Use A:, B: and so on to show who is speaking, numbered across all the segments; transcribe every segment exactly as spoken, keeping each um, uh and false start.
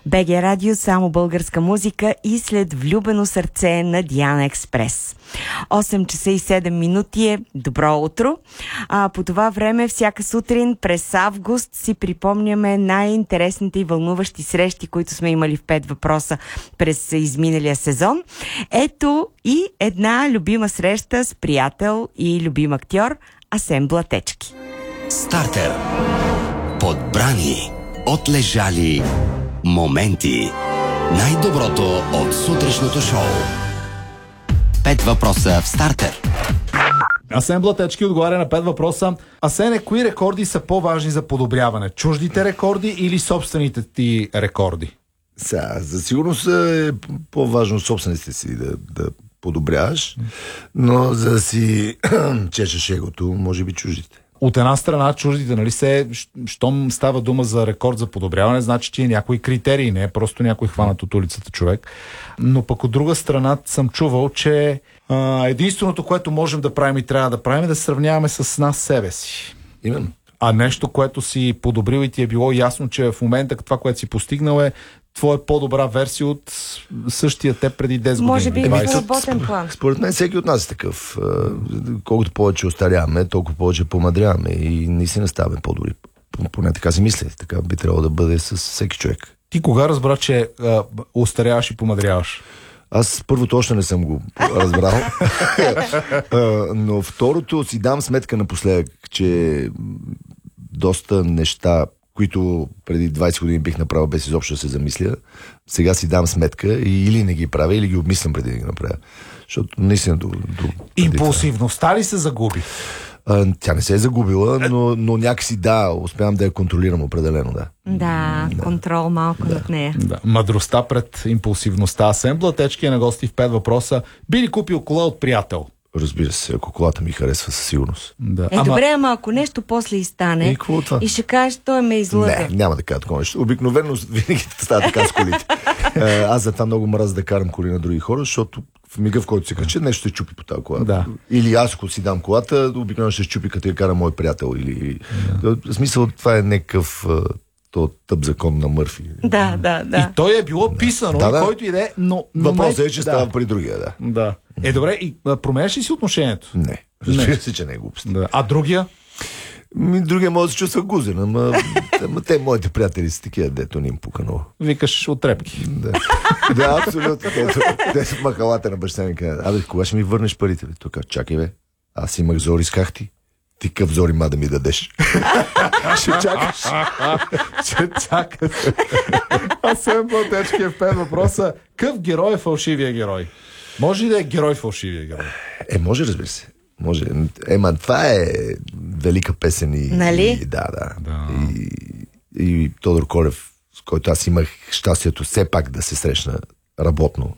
A: Б Г Радио, само българска музика и след влюбено сърце на Диана Експрес. осем часа и седем минути е добро утро. А, по това време всяка сутрин през август си припомняме най-интересните и вълнуващи срещи, които сме имали в пет въпроса през изминалия сезон. Ето и една любима среща с приятел и любим актьор Асен Блатечки.
B: Стартер. Подбрани, отлежали моменти. Най-доброто от сутрешното шоу. Пет въпроса в Стартер.
C: Асен Блатечки отговаря на пет въпроса. Асене, кои рекорди са по-важни за подобряване? Чуждите рекорди или собствените ти рекорди?
D: Сега, за сигурност е по-важно собствените си да, да подобряваш, но за да си чешеш егото, може би чуждите.
C: От една страна, чуждите, нали се, щом става дума за рекорд за подобряване, значи, че е някои критерии, не е просто някой хванат от улицата човек. Но пък от друга страна съм чувал, че а, единственото, което можем да правим и трябва да правим, е да се сравняваме с нас себе си.
D: Именно.
C: А нещо, което си подобрил и ти е било ясно, че в момента това, което си постигнал е твоя по-добра версия от същия те преди десет години.
A: Може би в работен план.
D: Според мен всеки от нас е такъв. Колкото повече остаряваме, толкова повече помадряваме и наистина ставаме по-добри. Поне така си мисля. Така би трябвало да бъде с всеки човек.
C: Ти кога разбра, че а, остаряваш и помадряваш?
D: Аз първото още не съм го разбрал. Но второто си дам сметка напоследък, че доста неща, които преди двайсет години бих направил без изобщо да се замисля, сега си дам сметка и или не ги правя, или ги обмислям преди да ги направя. Защото наистина до, до
C: импулсивността ли се загуби?
D: А, тя не се е загубила, но, но някакси да, успявам да я контролирам определено, да.
A: Да, да. Контрол малко да. Над нея. Да.
C: Мъдростта пред импулсивността. Асен Блатечки е на гости в пет въпроса. Би ли купил кола от приятел?
D: Разбира се, ако колата ми харесва със сигурност.
C: Да.
A: Е, ама... добре, ама ако нещо после и стане и, и ще кажеш, той ме излъга.
D: Не, няма да кажа такова нещо. Обикновено винаги става така с колите. Аз за това много мразя да карам коли на други хора, защото в мига, в който се кача, нещо ще чупи по тази кола.
C: Да.
D: Или аз, ако си дам колата, обикновено ще чупи, като я кара мой приятел. Или... Да. В смисъл, това е някакъв то тъп закон на Мърфи.
A: Да, да, да.
C: И той е било писано,
D: да, да.
C: който иде, но... но
D: въпросът е, че
C: да.
D: става при другия, да.
C: Да. Е, добре, и променяш ли си отношението?
D: Не. Разбира се, че не е глупост.
C: Да. А другия?
D: Ми, другия може да се чувства гузен, ама те, моите приятели са такива, дето не им пука много.
C: Викаш от трепки.
D: Да, да, абсолютно. Те са в махалата на баща ми казват: абе, кога ще ми върнеш парите? Бе? Тук, чакай, бе. Аз имах зори с хахти. Ти къв зори ма да ми дадеш? Ще чакаш.
C: Ще чакаш. Асен Блатечки е в пет въпроса. Къв герой е фалшивия герой? Може ли да е герой фалшивия герой?
D: Е, може, разбира се. Може. Ема, това е велика песен и...
A: Нали?
D: И, да, да.
C: да.
D: И, и Тодор Колев, с който аз имах щастието все пак да се срещна работно.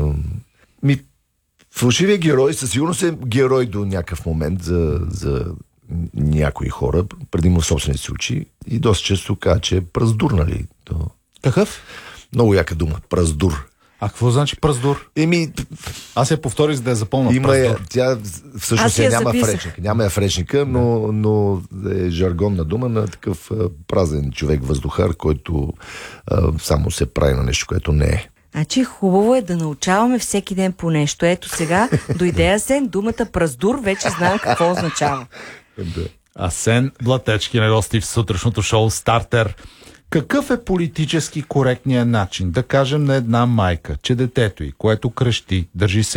D: Ми, фалшивия герой със сигурност е герой до някакъв момент за, за някои хора, предимно в собствените си очи, и доста често казва, че е праздур, нали? То...
C: Какъв?
D: Много яка дума. Праздур.
C: А какво значи праздур?
D: Еми,
C: аз я повторих, за да я запомня.
D: Има я, тя всъщност я няма
A: записах.
D: в речника. Няма я в речника, но, но е жаргонна дума на такъв а, празен човек, въздухар, който а, само се прави на нещо, което не е.
A: Значи хубаво е да научаваме всеки ден по нещо. Ето сега дойде Асен, думата праздур, вече знаем какво означава.
C: Асен Блатечки на гости в сутрешното шоу Стартер. Какъв е политически коректният начин да кажем на една майка, че детето й, което крещи, държи се